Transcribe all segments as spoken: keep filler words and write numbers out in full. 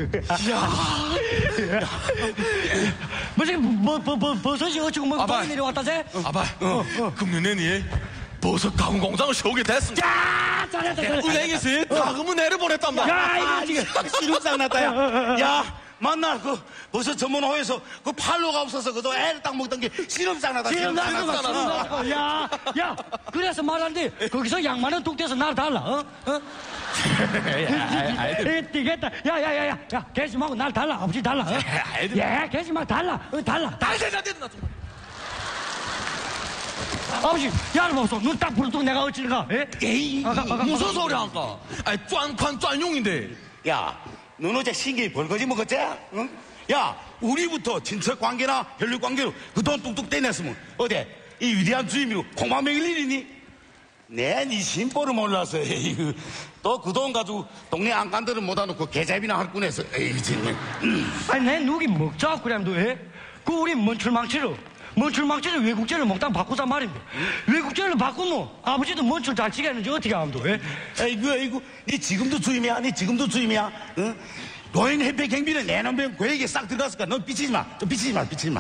야. 뭐지, 뭐, 뭐, 뭐, 버섯이 어쩌고 뭐, 아발. 내려왔다, 쟤? 아발, 어, 어. 금년내니 버섯 가공 공장을 세우게 됐습니다. 야, 잘했다, 잘했다. 은행에서 자금을 내려보냈단다. 야, 이거 아, 지금. 이거 시름상 났다, 야. 야, 만나, 그, 버섯 전문호에서 그 팔로가 없어서 그도 애를 딱 먹던 게 시름상 났다, 지금 시름상 나는 났다. 거 야, 야, 그래서 말한데, 거기서 양만원 뚝 떼서 나를 달라, 어? 어? 되겠다. 야, 야, 야, 야, 야, 개심하고 날 달라. 아버지 달라. 어? 예, 개심하고 달라. 어, 달라. 다시 잘 됐나 좀. 아버지, 야를 보소. 눈 딱 부르고 내가 어찌가? 예? 에이, 아가, 아가, 무슨 아가. 소리 할까? 아니 쫀칸 쫀용인데. 야, 넌 어제 신기 벌거지 먹었지? 응? 야, 우리부터 친척 관계나 혈육 관계로 그 돈 뚝뚝 떼냈으면 어때? 이 위대한 주임이로 콩만 먹일 일이니? 내 니 심보를 몰라서 에이, 또 그 돈 가지고 동네 안간들은 못해놓고 계좌비나 할 꾼에서 에이 정말. 아니, 내 누기 먹자, 그래도 예? 그 우리 먼출망치로. 먼출망치를 외국제를 먹다가 바꾸자 말인데. 외국제를 바꾸면 아버지도 먼출 잘 치겠는지 어떻게 하면 돼? 예? 에이구, 에이구, 니 지금도 주임이야? 니 지금도 주임이야? 응? 노인 햇볕 경비는 내놓으면 고액에 싹 들어갔을까? 넌 삐치지 마. 좀 삐치지 마, 삐치지 마.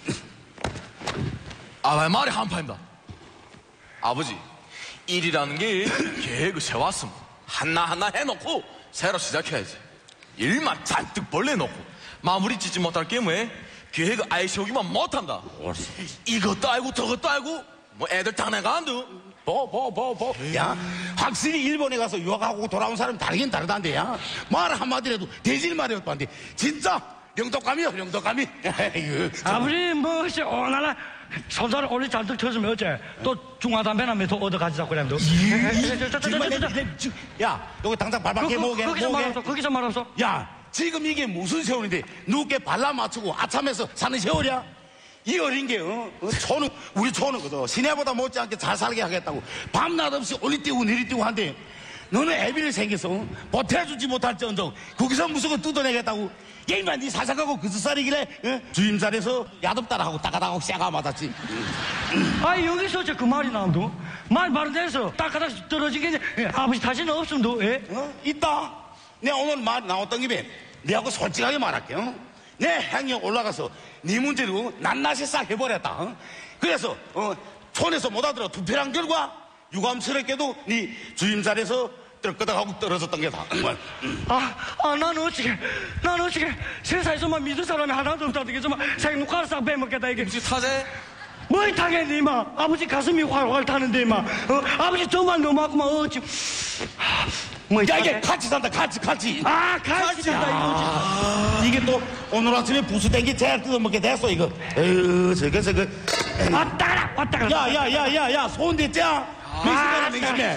아, 말이 한파입니다. 아버지, 일이라는 게 계획을 세웠으면 하나하나 해놓고 새로 시작해야지. 일만 잔뜩 벌려놓고 마무리 짓지 못할 게임에 계획을 아예 세우기만 못한다. 이것도 알고 저것도 알고 뭐 애들 장난감도 보, 보, 보, 보. 야, 확실히 일본에 가서 유학하고 돌아온 사람이 다르긴 다르단데, 야. 말 한마디라도 대질 말이었도 안 돼. 진짜 영덕감이야, 영덕감이. 아이고, 아버지, 뭐, 씨, 어, 나라, 손자를 오래 잔뜩 쳤으면 어째? 또 중화담배나 몇통 얻어가지자, 그래도. 정말 내, 내, 지- 야, 여기 당장 발밖에 모으게. 거기서 모으게. 말없어, 거기서 말없어. 야, 지금 이게 무슨 세월인데 누구께 발라 맞추고 아참해서 사는 세월이야? 이 어린 게, 어? 어, 초는, 우리 초는 그저 시내보다 못지않게 잘 살게 하겠다고 밤낮 없이 올리뛰고 내리뛰고 한데 너는 애비를 생겨서 어? 보태주지 못할 정정 거기서 무조건 뜯어내겠다고 얘만 네 사사가고 그 짓살이길래 어? 주임 자리에서 야덥다라고 따가다고 쎄가 맞았지. 아니, 여기서 어째 그 말이 나온도? 말 바로 돼서 딱가닥 떨어지게 예, 아버지 다시는 없음도, 예? 어? 있다. 내가 오늘 말 나왔던 김에 내하고 솔직하게 말할게. 어? 내 행에 올라가서 네 문제로 낱낱이 싹 해버렸다. 어? 그래서 어, 촌에서 못 알아들어 투표한 결과 유감스럽게도 네 주임 자리에서 떨끄덕하고 떨어졌던 게다. 정말. 아, 아, 난 어찌게, 난 어찌게 세상에서만 믿을 사람이 하나도 없다. 이게 정말 생육가를 싹 빼먹겠다, 이게. 혹시 타제? 뭘 타겠니, 이마? 아버지 가슴이 활활 타는데, 이마. 어? 아버지 정말 너무하구만, 어찌. 하, 뭐, 야, 이게 같이 산다, 같이, 같이. 아, 같이 산다, 이거지. 이게 또 오늘 아침에 부수 땡기 제일 뜯어먹게 됐어, 이거. 에휴, 저거, 저거. 에휴. 왔다 가라, 왔다 가라. 야, 야, 야, 야, 야, 손 대자. 맹심해라, 맹심해.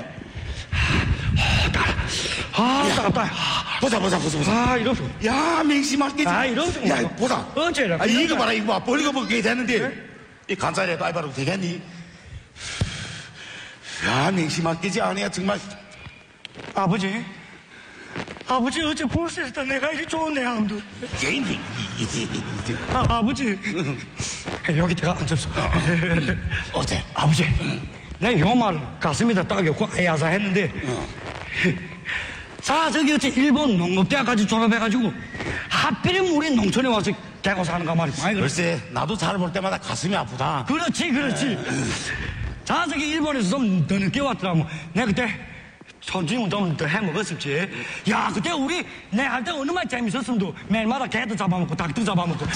아, 따갑다. 보자, 보자, 보자, 보자. 아, 이러소. 야, 맹심하겠지. 아, 이러소. 야, 보자. 언제라. 아, 이거 봐라, 이거 봐. 벌리고 먹게 되는데. 이 간살이라도 알바로 되겠니? 야, 맹심하겠지, 아니야, 정말. 아버지. 아버지, 어째 볼수있다 내가 이리 좋은 내 암도. 개인이. 아, 아버지. 여기 제가 앉았어. 어때? 아버지. 내가 요 말 가슴에다 딱였고 야사 했는데. 자, 저기 어째 일본 농업대학까지 졸업해가지고 하필이면 우리 농촌에 와서 대고 사는가 말이야. 글쎄, 나도 잘 볼 때마다 가슴이 아프다. 그렇지, 그렇지. 자, 저기 일본에서 좀 더 늦게 왔더라고. 내가 그때 손주임은 좀 더 해먹었었지. 야, 그때 우리 내 할 때 어느 말 재밌었음도 매일마다 개도 잡아먹고 닭도 잡아먹고.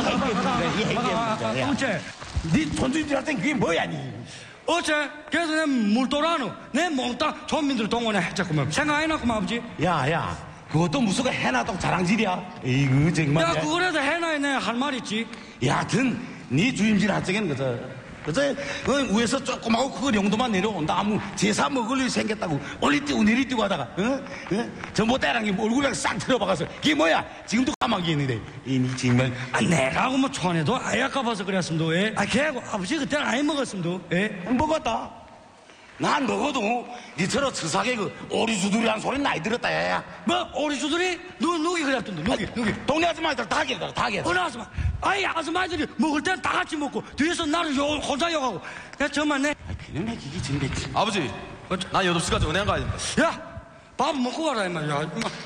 어째? 네 손주인들 할 땐 그게 뭐야, 니? 어째? 그래서 내 물도라노 내 몽땅 전민들 동원해 했자꾸만 생각 안 해놨구만 아버지. 야, 야, 그것도 무슨 해놔도 자랑질이야. 이거 정말. 야, 그거라도 해놔야 내 할 말 있지. 여하튼 네 주임질 할 적에는 그저 그저 어, 위에서 조그마하고 그거 정도만 내려온다. 아무 제사 먹을 일 생겼다고 올리뛰고 내리뛰고 하다가 어? 어? 전봇대랑 얼굴에 싹 들어박아서 이게 뭐야? 지금도 까마귀 있는데 이니 정말. 아, 내가고 뭐 촌에도 아예 아까봐서 그랬음도 예. 아, 걔하고 아버지 그때는 아예 먹었음도 예. 먹었다. 난 먹어도 니처럼 스사게 그 오리주들이란 소리 많이 들었다, 야야. 뭐 오리주들이 누 누기 그랬던데 누기 누기. 동네 아줌마들 다 개더라, 다 개더라. 어느 아줌마? 아이 아줌마들이 먹을 때는 다 같이 먹고 뒤에서 나를 요 혼자 욕하고. 야, 정말 내. 그놈의 기기 진백지. 아버지, 나 여덟 시까지 은행 가야 된다. 야, 밥 먹고 가라 이 말이야.